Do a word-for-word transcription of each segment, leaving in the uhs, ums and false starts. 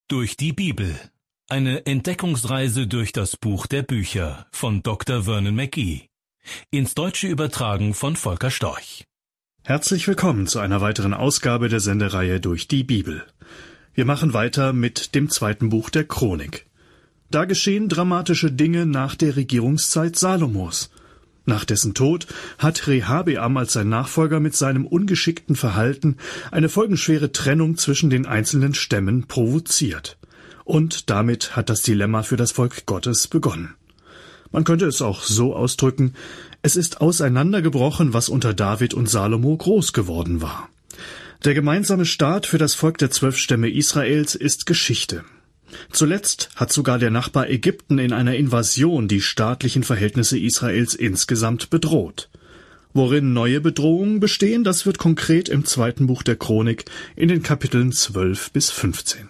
Durch die Bibel. Eine Entdeckungsreise durch das Buch der Bücher von Doktor Vernon McGee. Ins Deutsche übertragen von Volker Storch. Herzlich willkommen zu einer weiteren Ausgabe der Sendereihe Durch die Bibel. Wir machen weiter mit dem zweiten Buch der Chronik. Da geschehen dramatische Dinge nach der Regierungszeit Salomos. Nach dessen Tod hat Rehabeam als sein Nachfolger mit seinem ungeschickten Verhalten eine folgenschwere Trennung zwischen den einzelnen Stämmen provoziert. Und damit hat das Dilemma für das Volk Gottes begonnen. Man könnte es auch so ausdrücken: Es ist auseinandergebrochen, was unter David und Salomo groß geworden war. Der gemeinsame Staat für das Volk der zwölf Stämme Israels ist Geschichte. Zuletzt hat sogar der Nachbar Ägypten in einer Invasion die staatlichen Verhältnisse Israels insgesamt bedroht. Worin neue Bedrohungen bestehen, das wird konkret im zweiten Buch der Chronik in den Kapiteln zwölf bis fünfzehn.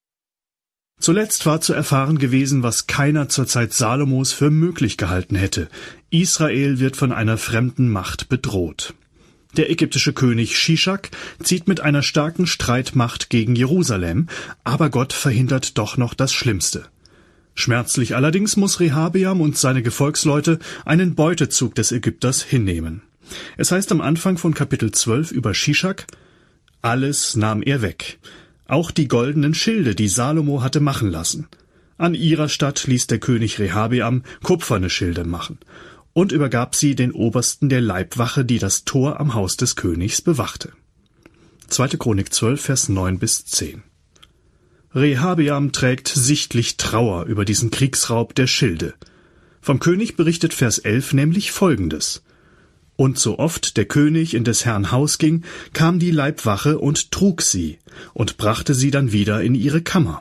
Zuletzt war zu erfahren gewesen, was keiner zur Zeit Salomos für möglich gehalten hätte: Israel wird von einer fremden Macht bedroht. Der ägyptische König Shishak zieht mit einer starken Streitmacht gegen Jerusalem, aber Gott verhindert doch noch das Schlimmste. Schmerzlich allerdings muss Rehabeam und seine Gefolgsleute einen Beutezug des Ägypters hinnehmen. Es heißt am Anfang von Kapitel zwölf über Shishak: Alles nahm er weg, auch die goldenen Schilde, die Salomo hatte machen lassen. An ihrer Statt ließ der König Rehabeam kupferne Schilde machen und übergab sie den Obersten der Leibwache, die das Tor am Haus des Königs bewachte. zweite Chronik zwölf, Vers neun bis zehn. Rehabeam trägt sichtlich Trauer über diesen Kriegsraub der Schilde. Vom König berichtet Vers elf nämlich Folgendes: Und so oft der König in des Herrn Haus ging, kam die Leibwache und trug sie und brachte sie dann wieder in ihre Kammer.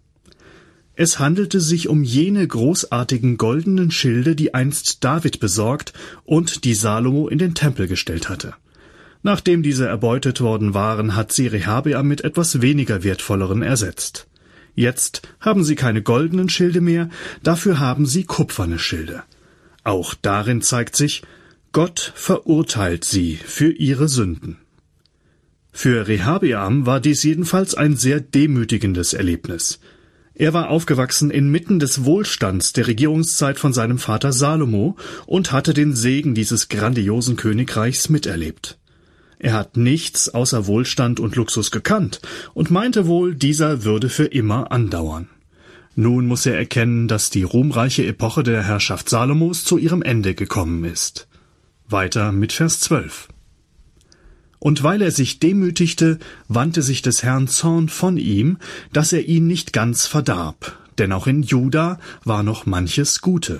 Es handelte sich um jene großartigen goldenen Schilde, die einst David besorgt und die Salomo in den Tempel gestellt hatte. Nachdem diese erbeutet worden waren, hat sie Rehabeam mit etwas weniger wertvolleren ersetzt. Jetzt haben sie keine goldenen Schilde mehr, dafür haben sie kupferne Schilde. Auch darin zeigt sich: Gott verurteilt sie für ihre Sünden. Für Rehabeam war dies jedenfalls ein sehr demütigendes Erlebnis. Er war aufgewachsen inmitten des Wohlstands der Regierungszeit von seinem Vater Salomo und hatte den Segen dieses grandiosen Königreichs miterlebt. Er hat nichts außer Wohlstand und Luxus gekannt und meinte wohl, dieser würde für immer andauern. Nun muss er erkennen, dass die ruhmreiche Epoche der Herrschaft Salomos zu ihrem Ende gekommen ist. Weiter mit Vers zwölf. Und weil er sich demütigte, wandte sich des Herrn Zorn von ihm, dass er ihn nicht ganz verdarb, denn auch in Juda war noch manches Gute.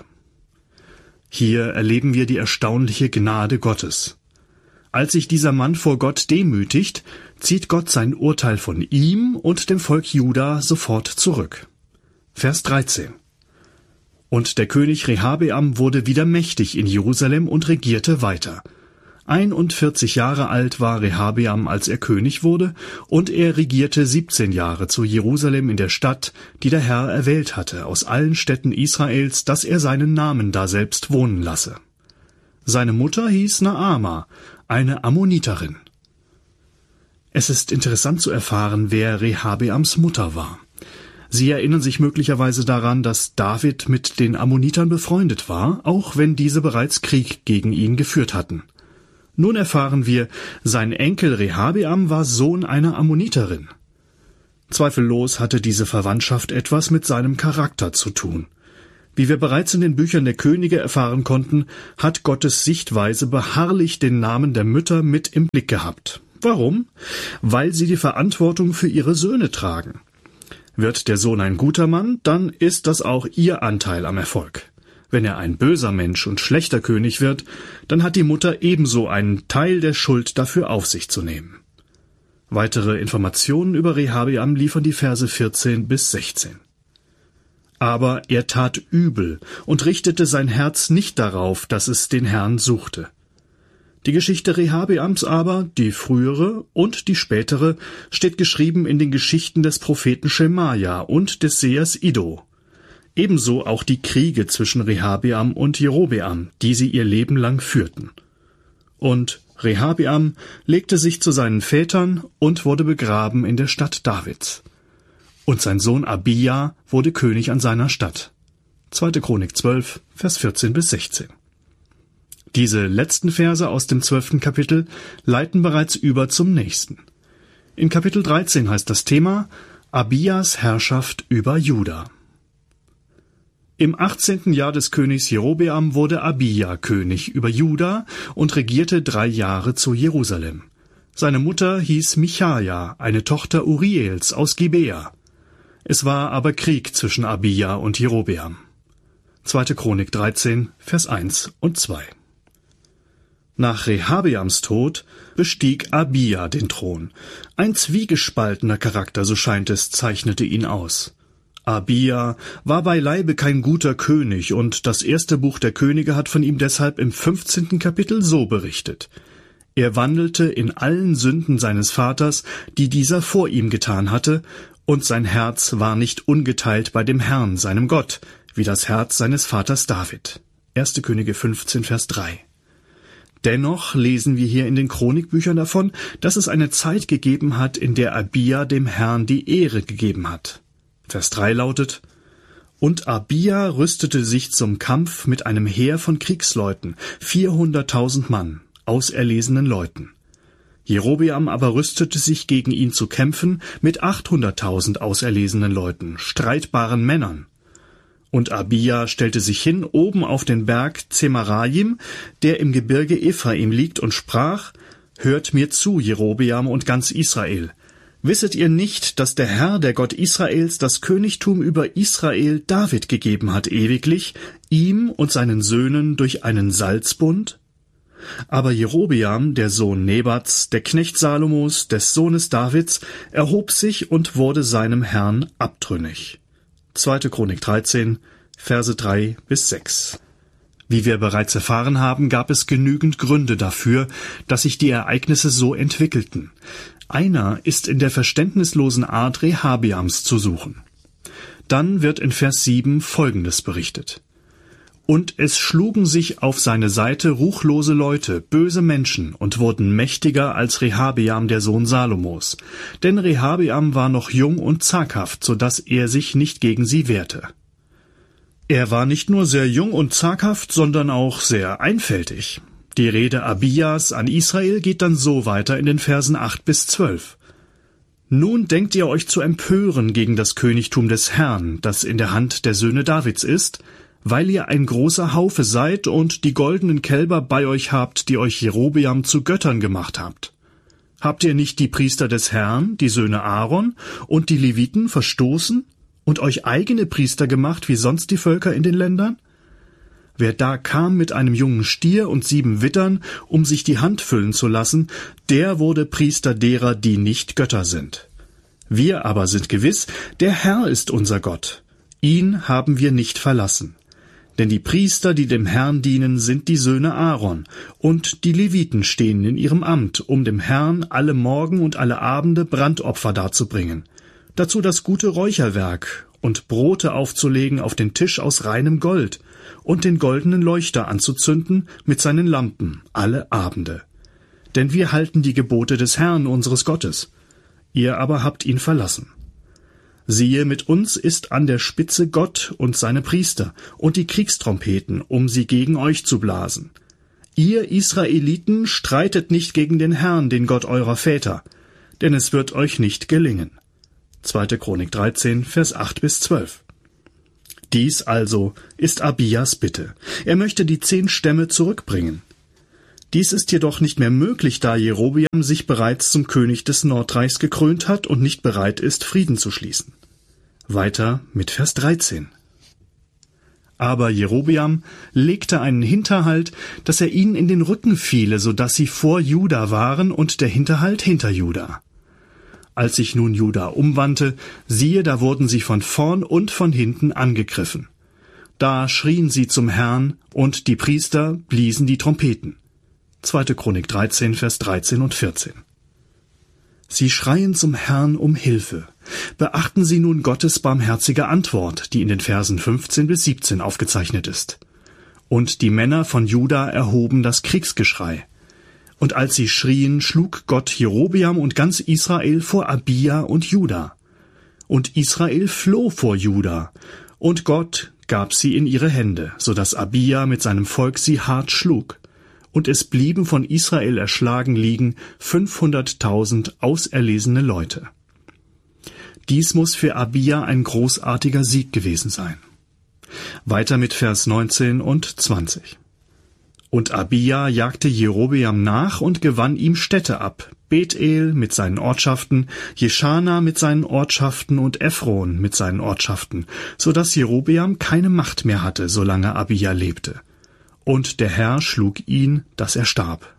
Hier erleben wir die erstaunliche Gnade Gottes. Als sich dieser Mann vor Gott demütigt, zieht Gott sein Urteil von ihm und dem Volk Juda sofort zurück. Vers dreizehn. Und der König Rehabeam wurde wieder mächtig in Jerusalem und regierte weiter. einundvierzig Jahre alt war Rehabeam, als er König wurde, und er regierte siebzehn Jahre zu Jerusalem in der Stadt, die der Herr erwählt hatte, aus allen Städten Israels, dass er seinen Namen daselbst wohnen lasse. Seine Mutter hieß Naama, eine Ammoniterin. Es ist interessant zu erfahren, wer Rehabeams Mutter war. Sie erinnern sich möglicherweise daran, dass David mit den Ammonitern befreundet war, auch wenn diese bereits Krieg gegen ihn geführt hatten. Nun erfahren wir, sein Enkel Rehabeam war Sohn einer Ammoniterin. Zweifellos hatte diese Verwandtschaft etwas mit seinem Charakter zu tun. Wie wir bereits in den Büchern der Könige erfahren konnten, hat Gottes Sichtweise beharrlich den Namen der Mütter mit im Blick gehabt. Warum? Weil sie die Verantwortung für ihre Söhne tragen. Wird der Sohn ein guter Mann, dann ist das auch ihr Anteil am Erfolg. Wenn er ein böser Mensch und schlechter König wird, dann hat die Mutter ebenso einen Teil der Schuld dafür auf sich zu nehmen. Weitere Informationen über Rehabeam liefern die Verse vierzehn bis sechzehn. Aber er tat übel und richtete sein Herz nicht darauf, dass es den Herrn suchte. Die Geschichte Rehabeams aber, die frühere und die spätere, steht geschrieben in den Geschichten des Propheten Schemaja und des Sehers Iddo. Ebenso auch die Kriege zwischen Rehabeam und Jerobeam, die sie ihr Leben lang führten. Und Rehabeam legte sich zu seinen Vätern und wurde begraben in der Stadt Davids. und sein Sohn Abija wurde König an seiner Statt. zweite Chronik zwölf, Vers vierzehn bis sechzehn. Diese letzten Verse aus dem zwölften Kapitel leiten bereits über zum nächsten. In Kapitel dreizehn heißt das Thema Abijas Herrschaft über Juda. Im achtzehnten Jahr des Königs Jerobeam wurde Abija König über Juda und regierte drei Jahre zu Jerusalem. Seine Mutter hieß Michaja, eine Tochter Uriels aus Gibea. Es war aber Krieg zwischen Abija und Jerobeam. zweite Chronik dreizehn, Vers eins und zwei. Nach Rehabeams Tod bestieg Abija den Thron. Ein zwiegespaltener Charakter, so scheint es, zeichnete ihn aus. Abija war beileibe kein guter König, und das erste Buch der Könige hat von ihm deshalb im fünfzehnten Kapitel so berichtet: Er wandelte in allen Sünden seines Vaters, die dieser vor ihm getan hatte, und sein Herz war nicht ungeteilt bei dem Herrn, seinem Gott, wie das Herz seines Vaters David. erste Könige fünfzehn, Vers drei. Dennoch lesen wir hier in den Chronikbüchern davon, dass es eine Zeit gegeben hat, in der Abija dem Herrn die Ehre gegeben hat. Vers drei lautet: Und Abija rüstete sich zum Kampf mit einem Heer von Kriegsleuten, vierhunderttausend Mann, auserlesenen Leuten. Jerobeam aber rüstete sich gegen ihn zu kämpfen mit achthunderttausend auserlesenen Leuten, streitbaren Männern. Und Abija stellte sich hin oben auf den Berg Zemarajim, der im Gebirge Ephraim liegt, und sprach: Hört mir zu, Jerobeam und ganz Israel. Wisset ihr nicht, dass der Herr, der Gott Israels, das Königtum über Israel David gegeben hat ewiglich, ihm und seinen Söhnen durch einen Salzbund? Aber Jerobeam, der Sohn Nebats, der Knecht Salomos, des Sohnes Davids, erhob sich und wurde seinem Herrn abtrünnig. zweite Chronik dreizehn, Verse drei bis sechs. Wie wir bereits erfahren haben, gab es genügend Gründe dafür, dass sich die Ereignisse so entwickelten. Einer ist in der verständnislosen Art Rehabeams zu suchen. Dann wird in Vers sieben Folgendes berichtet: Und es schlugen sich auf seine Seite ruchlose Leute, böse Menschen, und wurden mächtiger als Rehabeam, der Sohn Salomos. Denn Rehabeam war noch jung und zaghaft, so dass er sich nicht gegen sie wehrte. Er war nicht nur sehr jung und zaghaft, sondern auch sehr einfältig. Die Rede Abijas an Israel geht dann so weiter in den Versen acht bis zwölf. Nun denkt ihr euch zu empören gegen das Königtum des Herrn, das in der Hand der Söhne Davids ist, weil ihr ein großer Haufe seid und die goldenen Kälber bei euch habt, die euch Jerobeam zu Göttern gemacht habt. Habt ihr nicht die Priester des Herrn, die Söhne Aaron, und die Leviten verstoßen und euch eigene Priester gemacht, wie sonst die Völker in den Ländern? Wer da kam mit einem jungen Stier und sieben Wittern, um sich die Hand füllen zu lassen, der wurde Priester derer, die nicht Götter sind. Wir aber sind gewiss, der Herr ist unser Gott. Ihn haben wir nicht verlassen. Denn die Priester, die dem Herrn dienen, sind die Söhne Aaron, und die Leviten stehen in ihrem Amt, um dem Herrn alle Morgen und alle Abende Brandopfer darzubringen. Dazu das gute Räucherwerk und Brote aufzulegen auf den Tisch aus reinem Gold und den goldenen Leuchter anzuzünden mit seinen Lampen alle Abende. Denn wir halten die Gebote des Herrn unseres Gottes. Ihr aber habt ihn verlassen. Siehe, mit uns ist an der Spitze Gott und seine Priester und die Kriegstrompeten, um sie gegen euch zu blasen. Ihr Israeliten streitet nicht gegen den Herrn, den Gott eurer Väter, denn es wird euch nicht gelingen. zweite Chronik dreizehn, Vers acht bis zwölf. Dies also ist Abijas Bitte. Er möchte die zehn Stämme zurückbringen. Dies ist jedoch nicht mehr möglich, da Jerobeam sich bereits zum König des Nordreichs gekrönt hat und nicht bereit ist, Frieden zu schließen. Weiter mit Vers dreizehn. Aber Jerobeam legte einen Hinterhalt, dass er ihnen in den Rücken fiele, so dass sie vor Juda waren und der Hinterhalt hinter Juda. Als sich nun Juda umwandte, siehe, da wurden sie von vorn und von hinten angegriffen. Da schrien sie zum Herrn, und die Priester bliesen die Trompeten. zweite Chronik dreizehn, Vers dreizehn und vierzehn. Sie schreien zum Herrn um Hilfe. Beachten Sie nun Gottes barmherzige Antwort, die in den Versen fünfzehn bis siebzehn aufgezeichnet ist. Und die Männer von Juda erhoben das Kriegsgeschrei. Und als sie schrien, schlug Gott Jerobeam und ganz Israel vor Abija und Juda. Und Israel floh vor Juda, und Gott gab sie in ihre Hände, so dass Abija mit seinem Volk sie hart schlug. Und es blieben von Israel erschlagen liegen fünfhunderttausend auserlesene Leute. Dies muss für Abija ein großartiger Sieg gewesen sein. Weiter mit Vers neunzehn und zwanzig. Und Abija jagte Jerobeam nach und gewann ihm Städte ab, Bethel mit seinen Ortschaften, Jeschana mit seinen Ortschaften und Ephron mit seinen Ortschaften, so dass Jerobeam keine Macht mehr hatte, solange Abija lebte. Und der Herr schlug ihn, dass er starb.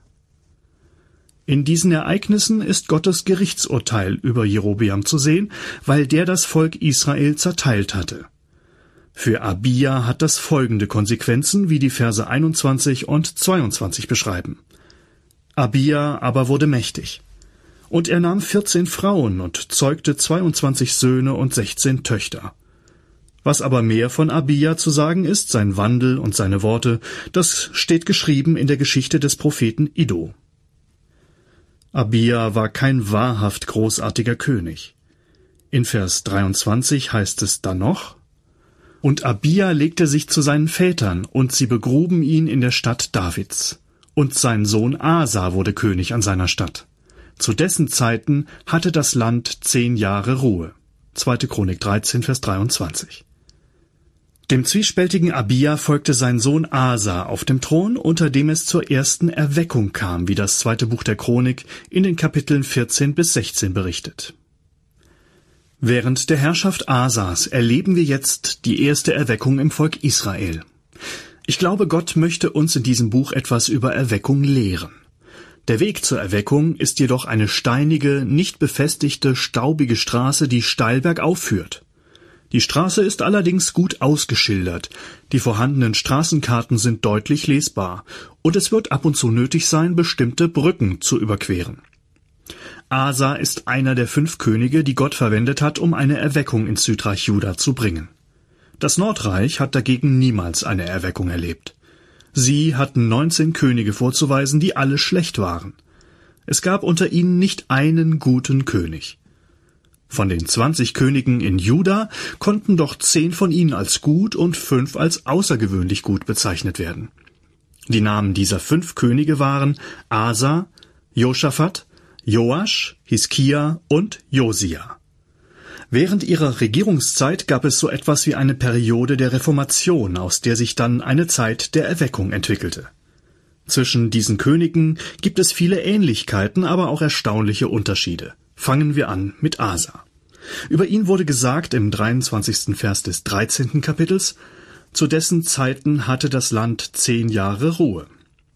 In diesen Ereignissen ist Gottes Gerichtsurteil über Jerobeam zu sehen, weil der das Volk Israel zerteilt hatte. Für Abija hat das folgende Konsequenzen, wie die Verse einundzwanzig und zweiundzwanzig beschreiben. Abija aber wurde mächtig. Und er nahm vierzehn Frauen und zeugte zweiundzwanzig Söhne und sechzehn Töchter. Was aber mehr von Abija zu sagen ist, sein Wandel und seine Worte, das steht geschrieben in der Geschichte des Propheten Iddo. Abija war kein wahrhaft großartiger König. In Vers dreiundzwanzig heißt es dann noch: Und Abija legte sich zu seinen Vätern, und sie begruben ihn in der Stadt Davids. Und sein Sohn Asa wurde König an seiner Stadt. Zu dessen Zeiten hatte das Land zehn Jahre Ruhe. zweite Chronik dreizehn, Vers dreiundzwanzig. Dem zwiespältigen Abija folgte sein Sohn Asa auf dem Thron, unter dem es zur ersten Erweckung kam, wie das zweite Buch der Chronik in den Kapiteln vierzehn bis sechzehn berichtet. Während der Herrschaft Asas erleben wir jetzt die erste Erweckung im Volk Israel. Ich glaube, Gott möchte uns in diesem Buch etwas über Erweckung lehren. Der Weg zur Erweckung ist jedoch eine steinige, nicht befestigte, staubige Straße, die steil bergauf führt. Die Straße ist allerdings gut ausgeschildert, die vorhandenen Straßenkarten sind deutlich lesbar, und es wird ab und zu nötig sein, bestimmte Brücken zu überqueren. Asa ist einer der fünf Könige, die Gott verwendet hat, um eine Erweckung ins Südreich Juda zu bringen. Das Nordreich hat dagegen niemals eine Erweckung erlebt. Sie hatten neunzehn Könige vorzuweisen, die alle schlecht waren. Es gab unter ihnen nicht einen guten König. Von den zwanzig Königen in Juda konnten doch zehn von ihnen als gut und fünf als außergewöhnlich gut bezeichnet werden. Die Namen dieser fünf Könige waren Asa, Josaphat, Joasch, Hiskia und Josia. Während ihrer Regierungszeit gab es so etwas wie eine Periode der Reformation, aus der sich dann eine Zeit der Erweckung entwickelte. Zwischen diesen Königen gibt es viele Ähnlichkeiten, aber auch erstaunliche Unterschiede. Fangen wir an mit Asa. Über ihn wurde gesagt im dreiundzwanzigsten Vers des dreizehnten Kapitels: Zu dessen Zeiten hatte das Land zehn Jahre Ruhe.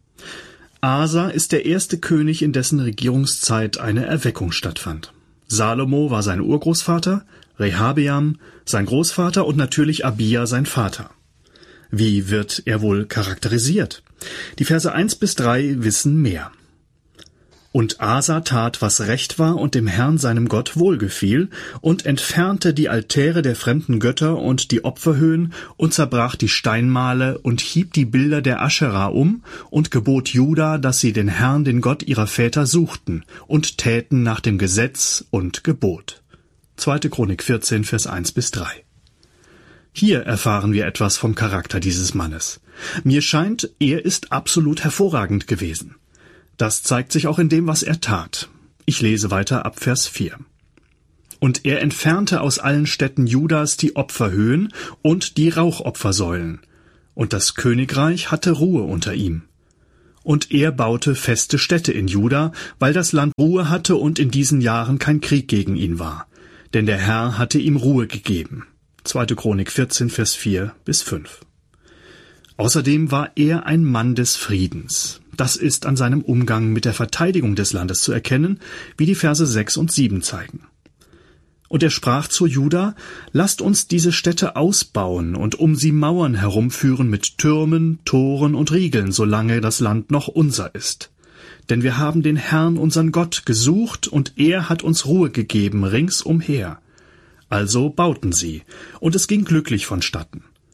Asa ist der erste König, in dessen Regierungszeit eine Erweckung stattfand. Salomo war sein Urgroßvater, Rehabeam sein Großvater und natürlich Abija sein Vater. Wie wird er wohl charakterisiert? Die Verse eins bis drei wissen mehr. Und Asa tat, was recht war und dem Herrn seinem Gott wohlgefiel, und entfernte die Altäre der fremden Götter und die Opferhöhen und zerbrach die Steinmale und hieb die Bilder der Aschera um und gebot Juda, dass sie den Herrn, den Gott ihrer Väter, suchten und täten nach dem Gesetz und Gebot. zweite Chronik vierzehn, Vers eins bis drei. Hier erfahren wir etwas vom Charakter dieses Mannes. Mir scheint, er ist absolut hervorragend gewesen. Das zeigt sich auch in dem, was er tat. Ich lese weiter ab Vers vier. Und er entfernte aus allen Städten Judas die Opferhöhen und die Rauchopfersäulen. Und das Königreich hatte Ruhe unter ihm. Und er baute feste Städte in Juda, weil das Land Ruhe hatte und in diesen Jahren kein Krieg gegen ihn war. Denn der Herr hatte ihm Ruhe gegeben. zweite Chronik vierzehn, Vers vier bis fünf. Außerdem war er ein Mann des Friedens. Das ist an seinem Umgang mit der Verteidigung des Landes zu erkennen, wie die Verse sechs und sieben zeigen. Und er sprach zu Juda: Lasst uns diese Städte ausbauen und um sie Mauern herumführen mit Türmen, Toren und Riegeln, solange das Land noch unser ist. Denn wir haben den Herrn, unseren Gott, gesucht, und er hat uns Ruhe gegeben ringsumher. Also bauten sie, und es ging glücklich vonstatten.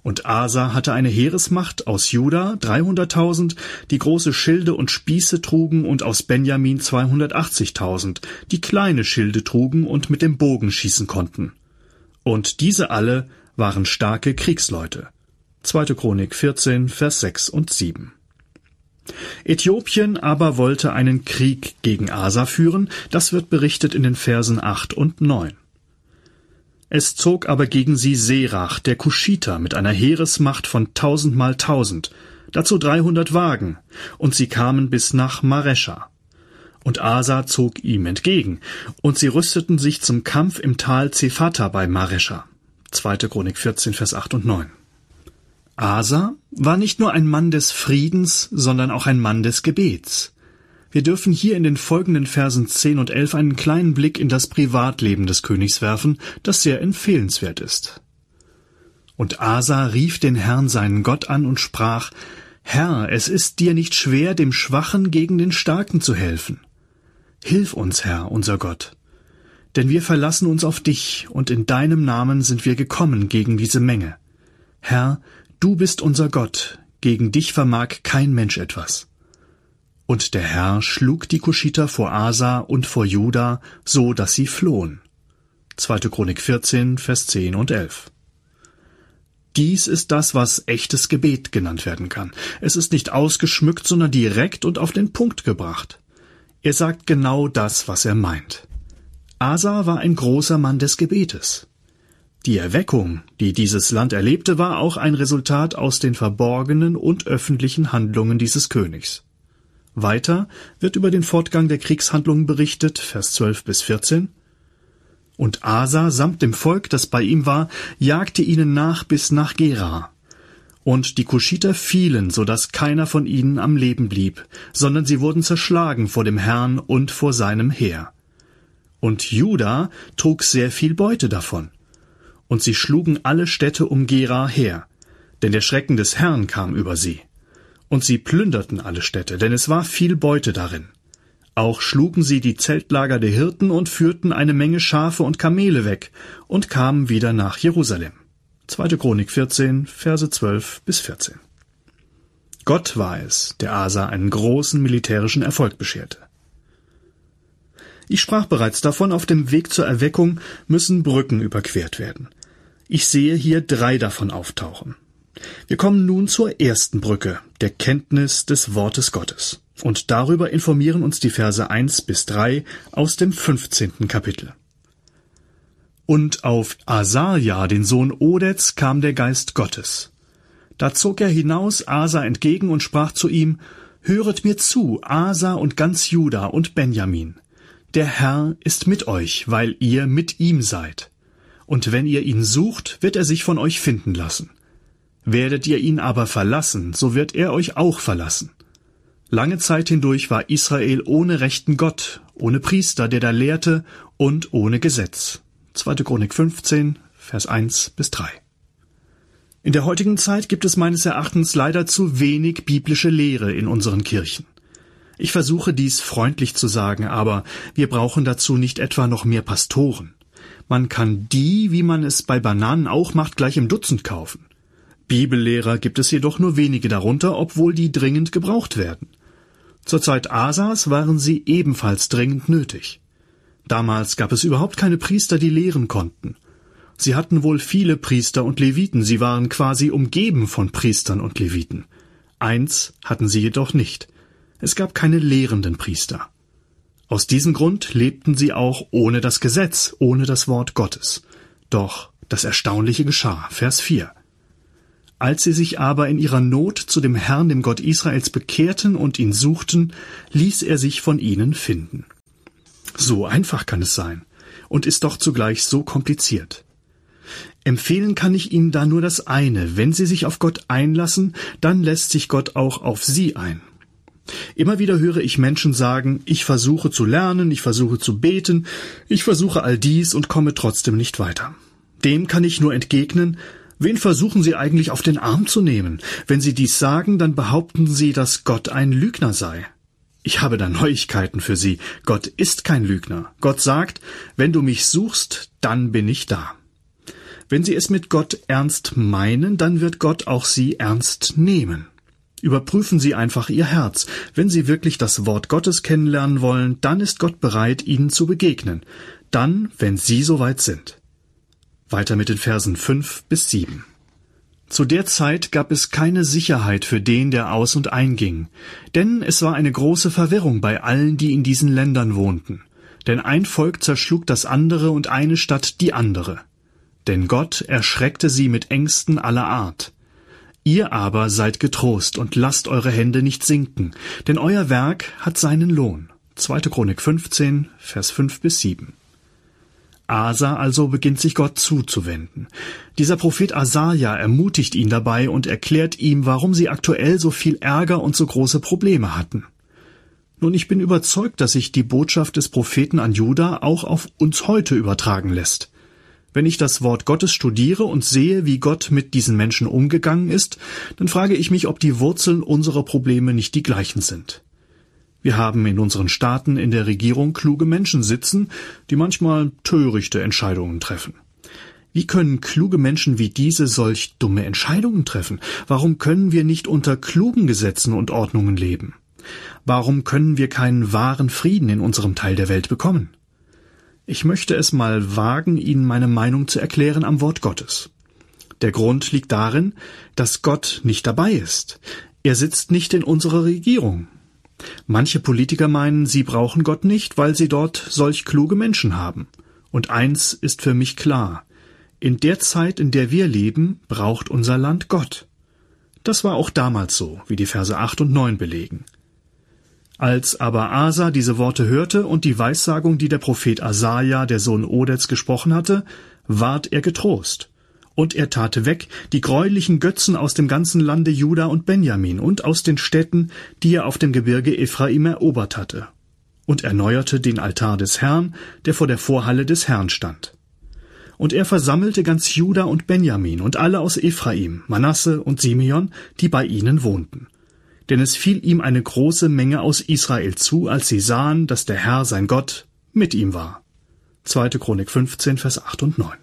Und Asa hatte eine Heeresmacht aus Juda, dreihunderttausend, die große Schilde und Spieße trugen, und aus Benjamin zweihundertachtzigtausend, die kleine Schilde trugen und mit dem Bogen schießen konnten. Und diese alle waren starke Kriegsleute. zweite Chronik vierzehn, Vers sechs und sieben. Äthiopien aber wollte einen Krieg gegen Asa führen, das wird berichtet in den Versen acht und neun. Es zog aber gegen sie Serach, der Kuschiter, mit einer Heeresmacht von tausend mal tausend, dazu dreihundert Wagen, und sie kamen bis nach Marescha. Und Asa zog ihm entgegen, und sie rüsteten sich zum Kampf im Tal Zephata bei Marescha. zweite Chronik vierzehn, Vers acht und neun. Asa war nicht nur ein Mann des Friedens, sondern auch ein Mann des Gebets. Wir dürfen hier in den folgenden Versen zehn und elf einen kleinen Blick in das Privatleben des Königs werfen, das sehr empfehlenswert ist. Und Asa rief den Herrn seinen Gott an und sprach: Herr, es ist dir nicht schwer, dem Schwachen gegen den Starken zu helfen. Hilf uns, Herr, unser Gott. Denn wir verlassen uns auf dich, und in deinem Namen sind wir gekommen gegen diese Menge. Herr, du bist unser Gott, gegen dich vermag kein Mensch etwas. Und der Herr schlug die Kuschiter vor Asa und vor Juda, so dass sie flohen. zweite Chronik vierzehn, Vers zehn und elf. Dies ist das, was echtes Gebet genannt werden kann. Es ist nicht ausgeschmückt, sondern direkt und auf den Punkt gebracht. Er sagt genau das, was er meint. Asa war ein großer Mann des Gebetes. Die Erweckung, die dieses Land erlebte, war auch ein Resultat aus den verborgenen und öffentlichen Handlungen dieses Königs. Weiter wird über den Fortgang der Kriegshandlungen berichtet, Vers zwölf bis vierzehn. Und Asa samt dem Volk, das bei ihm war, jagte ihnen nach bis nach Gera. Und die Kuschiter fielen, so dass keiner von ihnen am Leben blieb, sondern sie wurden zerschlagen vor dem Herrn und vor seinem Heer. Und Juda trug sehr viel Beute davon. Und sie schlugen alle Städte um Gera her, denn der Schrecken des Herrn kam über sie. Und sie plünderten alle Städte, denn es war viel Beute darin. Auch schlugen sie die Zeltlager der Hirten und führten eine Menge Schafe und Kamele weg und kamen wieder nach Jerusalem. zweite Chronik vierzehn, Verse zwölf bis vierzehn. Gott war es, der Asa einen großen militärischen Erfolg bescherte. Ich sprach bereits davon, auf dem Weg zur Erweckung müssen Brücken überquert werden. Ich sehe hier drei davon auftauchen. Wir kommen nun zur ersten Brücke, der Kenntnis des Wortes Gottes. Und darüber informieren uns die Verse eins bis drei aus dem fünfzehnten Kapitel. Und auf Asaja, den Sohn Odeds, kam der Geist Gottes. Da zog er hinaus Asa entgegen und sprach zu ihm: Höret mir zu, Asa und ganz Juda und Benjamin. Der Herr ist mit euch, weil ihr mit ihm seid. Und wenn ihr ihn sucht, wird er sich von euch finden lassen. Werdet ihr ihn aber verlassen, so wird er euch auch verlassen. Lange Zeit hindurch war Israel ohne rechten Gott, ohne Priester, der da lehrte, und ohne Gesetz. zweite Chronik fünfzehn, Vers eins bis drei. In der heutigen Zeit gibt es meines Erachtens leider zu wenig biblische Lehre in unseren Kirchen. Ich versuche dies freundlich zu sagen, aber wir brauchen dazu nicht etwa noch mehr Pastoren. Man kann die, wie man es bei Bananen auch macht, gleich im Dutzend kaufen. Bibellehrer gibt es jedoch nur wenige darunter, obwohl die dringend gebraucht werden. Zur Zeit Asas waren sie ebenfalls dringend nötig. Damals gab es überhaupt keine Priester, die lehren konnten. Sie hatten wohl viele Priester und Leviten, sie waren quasi umgeben von Priestern und Leviten. Eins hatten sie jedoch nicht: Es gab keine lehrenden Priester. Aus diesem Grund lebten sie auch ohne das Gesetz, ohne das Wort Gottes. Doch das Erstaunliche geschah, Vers vier. Als sie sich aber in ihrer Not zu dem Herrn, dem Gott Israels, bekehrten und ihn suchten, ließ er sich von ihnen finden. So einfach kann es sein und ist doch zugleich so kompliziert. Empfehlen kann ich Ihnen da nur das eine: Wenn Sie sich auf Gott einlassen, dann lässt sich Gott auch auf Sie ein. Immer wieder höre ich Menschen sagen: Ich versuche zu lernen, ich versuche zu beten, ich versuche all dies und komme trotzdem nicht weiter. Dem kann ich nur entgegnen: Wen versuchen Sie eigentlich auf den Arm zu nehmen? Wenn Sie dies sagen, dann behaupten Sie, dass Gott ein Lügner sei. Ich habe da Neuigkeiten für Sie. Gott ist kein Lügner. Gott sagt: Wenn du mich suchst, dann bin ich da. Wenn Sie es mit Gott ernst meinen, dann wird Gott auch Sie ernst nehmen. Überprüfen Sie einfach Ihr Herz. Wenn Sie wirklich das Wort Gottes kennenlernen wollen, dann ist Gott bereit, Ihnen zu begegnen. Dann, wenn Sie soweit sind. Weiter mit den Versen fünf bis sieben. Zu der Zeit gab es keine Sicherheit für den, der aus- und einging, denn es war eine große Verwirrung bei allen, die in diesen Ländern wohnten. Denn ein Volk zerschlug das andere und eine Stadt die andere. Denn Gott erschreckte sie mit Ängsten aller Art. Ihr aber seid getrost und lasst eure Hände nicht sinken, denn euer Werk hat seinen Lohn. zweite Chronik fünfzehn, Vers fünf bis sieben. Asa also beginnt sich Gott zuzuwenden. Dieser Prophet Asaja ermutigt ihn dabei und erklärt ihm, warum sie aktuell so viel Ärger und so große Probleme hatten. Nun, ich bin überzeugt, dass sich die Botschaft des Propheten an Juda auch auf uns heute übertragen lässt. Wenn ich das Wort Gottes studiere und sehe, wie Gott mit diesen Menschen umgegangen ist, dann frage ich mich, ob die Wurzeln unserer Probleme nicht die gleichen sind. Wir haben in unseren Staaten in der Regierung kluge Menschen sitzen, die manchmal törichte Entscheidungen treffen. Wie können kluge Menschen wie diese solch dumme Entscheidungen treffen? Warum können wir nicht unter klugen Gesetzen und Ordnungen leben? Warum können wir keinen wahren Frieden in unserem Teil der Welt bekommen? Ich möchte es mal wagen, Ihnen meine Meinung zu erklären am Wort Gottes. Der Grund liegt darin, dass Gott nicht dabei ist. Er sitzt nicht in unserer Regierung. Manche Politiker meinen, sie brauchen Gott nicht, weil sie dort solch kluge Menschen haben. Und eins ist für mich klar: In der Zeit, in der wir leben, braucht unser Land Gott. Das war auch damals so, wie die Verse acht und neun belegen. Als aber Asa diese Worte hörte und die Weissagung, die der Prophet Asaja, der Sohn Odeds, gesprochen hatte, ward er getrost. Und er tat weg die greulichen Götzen aus dem ganzen Lande Juda und Benjamin und aus den Städten, die er auf dem Gebirge Ephraim erobert hatte, und erneuerte den Altar des Herrn, der vor der Vorhalle des Herrn stand. Und er versammelte ganz Juda und Benjamin und alle aus Ephraim, Manasse und Simeon, die bei ihnen wohnten. Denn es fiel ihm eine große Menge aus Israel zu, als sie sahen, dass der Herr, sein Gott, mit ihm war. zweite Chronik fünfzehn, Vers acht und neun.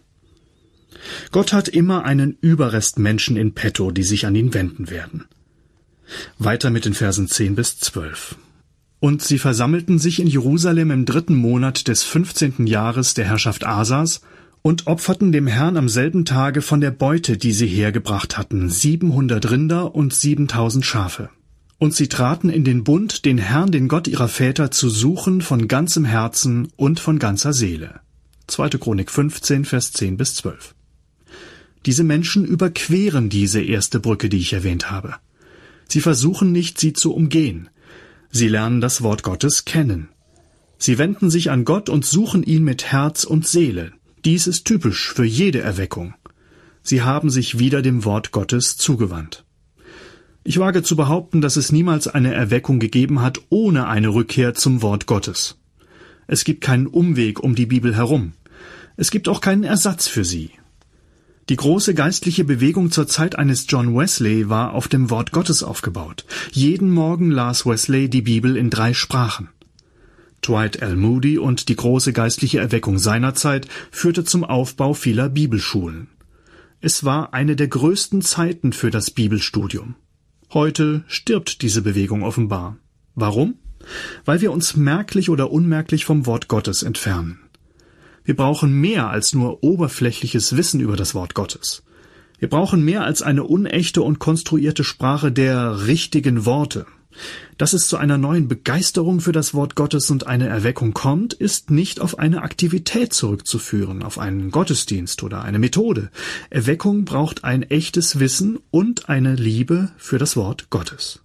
Gott hat immer einen Überrest Menschen in petto, die sich an ihn wenden werden. Weiter mit den Versen zehn bis zwölf. Und sie versammelten sich in Jerusalem im dritten Monat des fünfzehnten Jahres der Herrschaft Asas und opferten dem Herrn am selben Tage von der Beute, die sie hergebracht hatten, siebenhundert Rinder und siebentausend Schafe. Und sie traten in den Bund, den Herrn, den Gott ihrer Väter, zu suchen von ganzem Herzen und von ganzer Seele. zweite Chronik fünfzehn, Vers zehn bis zwölf. Diese Menschen überqueren diese erste Brücke, die ich erwähnt habe. Sie versuchen nicht, sie zu umgehen. Sie lernen das Wort Gottes kennen. Sie wenden sich an Gott und suchen ihn mit Herz und Seele. Dies ist typisch für jede Erweckung. Sie haben sich wieder dem Wort Gottes zugewandt. Ich wage zu behaupten, dass es niemals eine Erweckung gegeben hat ohne eine Rückkehr zum Wort Gottes. Es gibt keinen Umweg um die Bibel herum. Es gibt auch keinen Ersatz für sie. Die große geistliche Bewegung zur Zeit eines John Wesley war auf dem Wort Gottes aufgebaut. Jeden Morgen las Wesley die Bibel in drei Sprachen. Dwight L. Moody und die große geistliche Erweckung seiner Zeit führte zum Aufbau vieler Bibelschulen. Es war eine der größten Zeiten für das Bibelstudium. Heute stirbt diese Bewegung offenbar. Warum? Weil wir uns merklich oder unmerklich vom Wort Gottes entfernen. Wir brauchen mehr als nur oberflächliches Wissen über das Wort Gottes. Wir brauchen mehr als eine unechte und konstruierte Sprache der richtigen Worte. Dass es zu einer neuen Begeisterung für das Wort Gottes und eine Erweckung kommt, ist nicht auf eine Aktivität zurückzuführen, auf einen Gottesdienst oder eine Methode. Erweckung braucht ein echtes Wissen und eine Liebe für das Wort Gottes.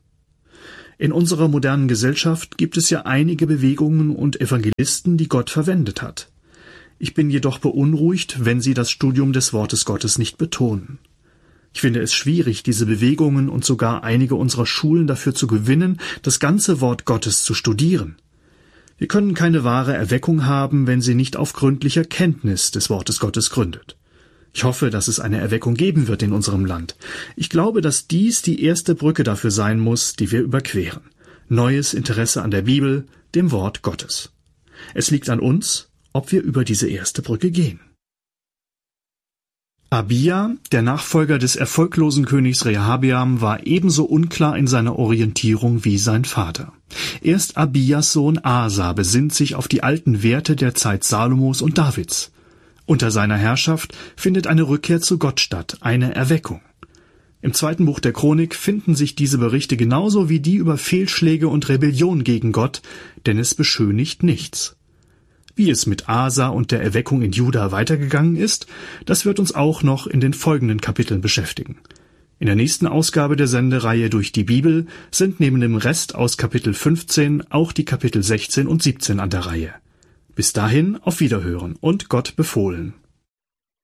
In unserer modernen Gesellschaft gibt es ja einige Bewegungen und Evangelisten, die Gott verwendet hat. Ich bin jedoch beunruhigt, wenn sie das Studium des Wortes Gottes nicht betonen. Ich finde es schwierig, diese Bewegungen und sogar einige unserer Schulen dafür zu gewinnen, das ganze Wort Gottes zu studieren. Wir können keine wahre Erweckung haben, wenn sie nicht auf gründlicher Kenntnis des Wortes Gottes gründet. Ich hoffe, dass es eine Erweckung geben wird in unserem Land. Ich glaube, dass dies die erste Brücke dafür sein muss, die wir überqueren. Neues Interesse an der Bibel, dem Wort Gottes. Es liegt an uns, ob wir über diese erste Brücke gehen. Abija, der Nachfolger des erfolglosen Königs Rehabeam, war ebenso unklar in seiner Orientierung wie sein Vater. Erst Abijas Sohn Asa besinnt sich auf die alten Werte der Zeit Salomos und Davids. Unter seiner Herrschaft findet eine Rückkehr zu Gott statt, eine Erweckung. Im zweiten Buch der Chronik finden sich diese Berichte genauso wie die über Fehlschläge und Rebellion gegen Gott, denn es beschönigt nichts. Wie es mit Asa und der Erweckung in Juda weitergegangen ist, das wird uns auch noch in den folgenden Kapiteln beschäftigen. In der nächsten Ausgabe der Sendereihe Durch die Bibel sind neben dem Rest aus Kapitel fünfzehn auch die Kapitel sechzehn und siebzehn an der Reihe. Bis dahin auf Wiederhören und Gott befohlen.